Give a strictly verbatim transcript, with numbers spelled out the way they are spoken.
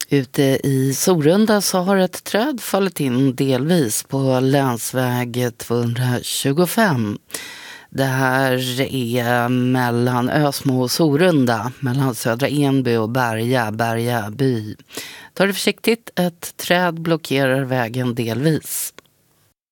Ute i Sorunda så har ett träd fallit in delvis på länsväg tvåhundratjugofem. Det här är mellan Ösmo och Sorunda, mellan Södra Enby och Berga, Berga by. Ta det försiktigt, ett träd blockerar vägen delvis.